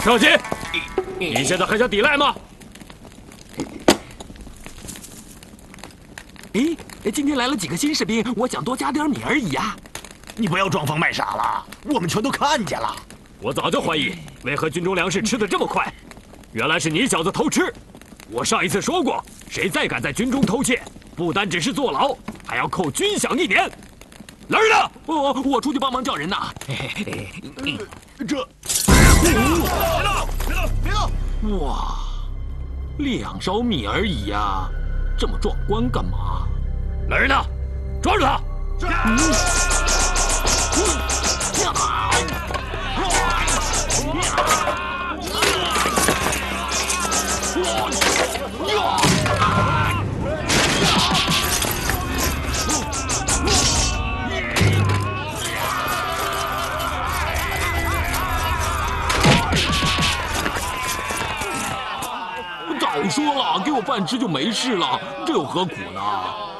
少奇，你现在还想抵赖吗？ 今天来了几个新士兵，我想多加点米而已呀。 你不要装疯卖傻了，我们全都看见了。 我早就怀疑，为何军中粮食吃得这么快？原来是你小子偷吃。我上一次说过，谁再敢在军中偷窃，不单只是坐牢，还要扣军饷1年。人呢？ 我出去帮忙叫人呢。 这，别动！ 哇，2勺米而已呀，这么壮观干嘛？ 人呢？抓住他！ 早说了，给我饭吃就没事了，这又何苦呢？